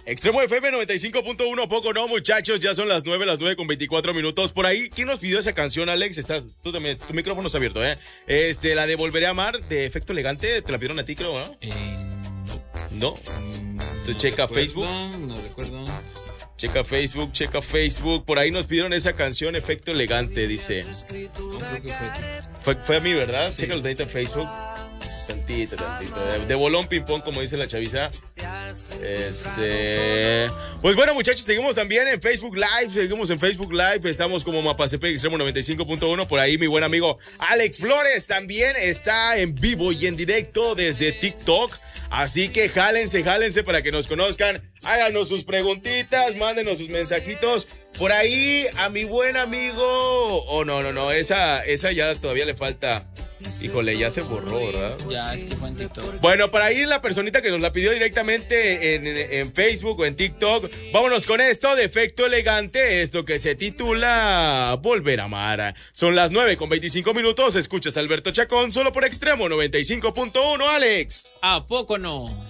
Extremo FM 95.1, poco no, muchachos, ya son las 9:24. Por ahí, ¿quién nos pidió esa canción, Alex? Tú también, tu micrófono está abierto, ¿eh? La de Volveré a Amar, de Efecto Elegante, te la pidieron a ti, creo, ¿no? No. Entonces, checa Facebook. No recuerdo. Checa Facebook. Por ahí nos pidieron esa canción, Efecto Elegante, dice. No, creo que Fue a mí, ¿verdad? Sí. Checa el en Facebook. Tantito. De bolón ping-pong, como dice la chaviza. Pues bueno, muchachos, seguimos también en Facebook Live. Estamos como Mapasepec Extremo 95.1. Por ahí mi buen amigo Alex Flores también está en vivo y en directo desde TikTok. Así que jálense para que nos conozcan. Háganos sus preguntitas, mándenos sus mensajitos. Por ahí a mi buen amigo. No. Esa ya todavía le falta. Híjole, ya se borró, ¿verdad? Ya, es que fue en TikTok. Bueno, para ir la personita que nos la pidió directamente en Facebook o en TikTok, vámonos con esto de Efecto Elegante, esto que se titula Volver a Amar. Son las 9:25. Escuchas a Alberto Chacón solo por Extremo 95.1, Alex. ¿A poco no?